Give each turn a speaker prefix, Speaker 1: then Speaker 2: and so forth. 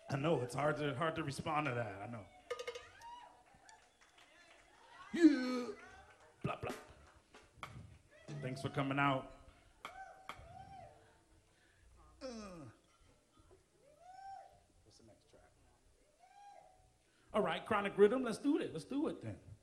Speaker 1: I know it's hard to respond to that. I know. Yeah. Blah blah. Thanks for coming out. What's the next track? All right, Chronic Rhythm. Let's do it. Let's do it then.